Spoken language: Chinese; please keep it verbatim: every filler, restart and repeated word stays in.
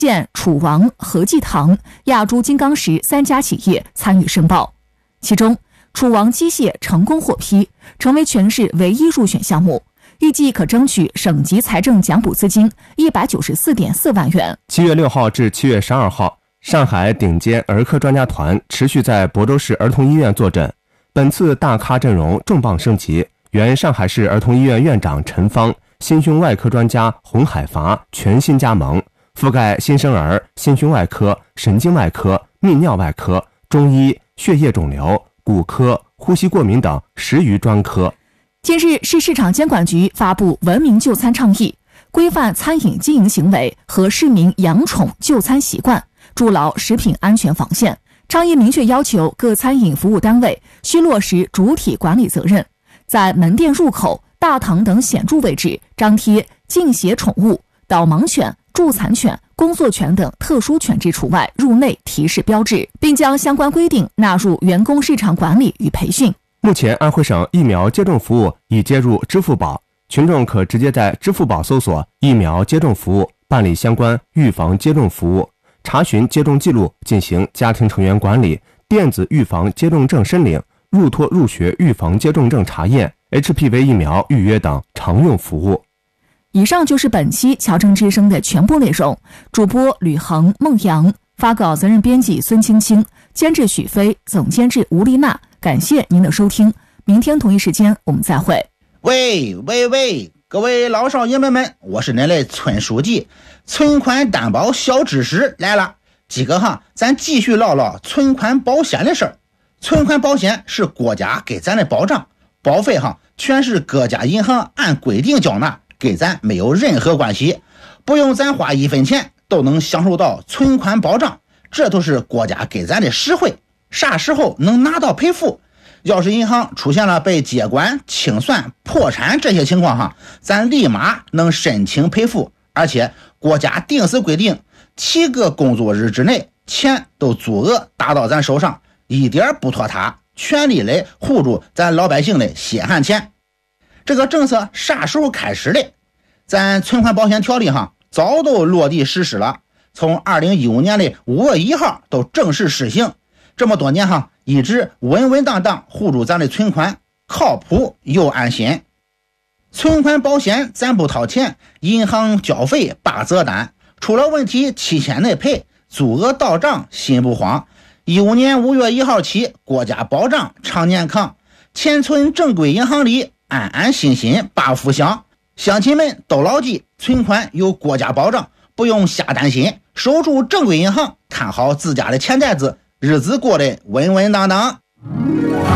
现楚王、和记堂、亚珠金刚石三家企业参与申报，其中楚王机械成功获批，成为全市唯一入选项目，预计可争取省级财政奖补资金一百九十四点四万元。 七月六号至七月十二号，上海顶尖儿科专家团持续在亳州市儿童医院坐诊，本次大咖阵容重磅升级，原上海市儿童医院院长陈芳、心胸外科专家洪海伐全新加盟，覆盖新生儿、心胸外科、神经外科、泌尿外科、中医、血液肿瘤、骨科、呼吸过敏等十余专科。 近日，市市场监管局发布文明就餐倡议，规范餐饮经营行为和市民养宠就餐习惯，筑牢食品安全防线。倡议明确要求各餐饮服务单位需落实主体管理责任，在门店入口、大堂等显著位置张贴禁血宠物、导盲犬、助残犬、工作犬等特殊犬只除外入内提示标志，并将相关规定纳入员工日常管理与培训。 目前，安徽省疫苗接种服务已接入支付宝，群众可直接在支付宝搜索疫苗接种服务，办理相关预防接种服务，查询接种记录，进行家庭成员管理、电子预防接种证申领、入托入学预防接种证查验、H P V 疫苗预约等常用服务。 以上就是本期侨政之声的全部内容。主播吕恒、孟阳，发稿责任编辑孙青青，监制许飞，总监制吴丽娜。感谢您的收听，明天同一时间我们再会。 喂喂喂，各位老少爷们们，我是恁的村书记，存款担保小知识来了。今个哈，咱继续唠唠存款保险的事儿。存款保险是国家给咱的保障，保费哈全是各家银行按规定缴纳，跟咱没有任何关系，不用咱花一分钱都能享受到存款保障，这都是国家给咱的实惠。啥时候能拿到赔付？要是银行出现了被接管、清算、破产这些情况哈，咱立马能申请赔付，而且国家定时规定七个工作日之内钱都足额打到咱手上，一点不拖沓，全力来护住咱老百姓的血汗钱。这个政策啥时候开始的？咱存款保险条例哈早都落地实施了，从二零一五年的五月一号都正式施行。这么多年哈，一直稳稳当当护住咱的存款，靠谱又安心。存款保险咱不掏钱，银行交费八折单，出了问题七天内赔，足额到账心不慌。一五年五月一号起，国家保障常年康，钱存正规银行里，安安心心把福享。乡亲们都牢记，存款有国家保障，不用瞎担心，守住正规银行，看好自家的钱袋子，日子过得稳稳当当。